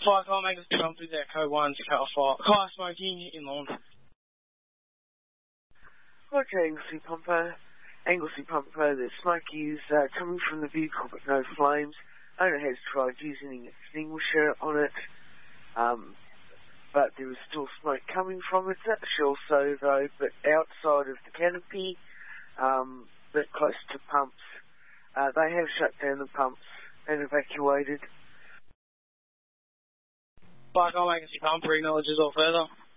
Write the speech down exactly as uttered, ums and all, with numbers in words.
Fire car makes a jump with Echo one to cut off fire. Car smoking in lawn. Okay, Anglesey Pumper. Anglesey Pumper, the smoke is uh, coming from the vehicle but no flames. Owner has tried using an extinguisher on it, um, but there is still smoke coming from it. That's also though, but outside of the canopy, um, but close to pumps. Uh, they have shut down the pumps and evacuated. Fire car makes a pumper acknowledges all further.